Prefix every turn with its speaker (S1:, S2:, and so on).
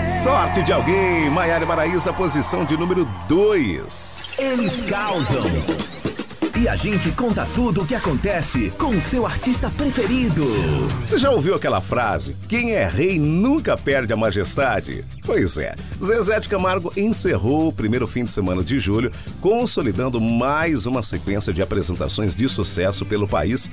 S1: Sorte de alguém, Maiara e Maraísa, posição de número 2.
S2: Eles causam. E a gente conta tudo o que acontece com o seu artista preferido.
S1: Você já ouviu aquela frase? Quem é rei nunca perde a majestade? Pois é, Zezé de Camargo encerrou o primeiro fim de semana de julho, consolidando mais uma sequência de apresentações de sucesso pelo país